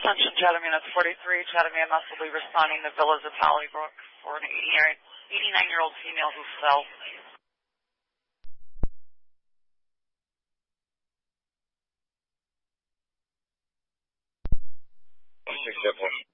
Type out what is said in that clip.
Attention, Chatham Units 43. Chatham EMS will be responding to Villas of Hollybrook for an 89-year-old female who fell. Except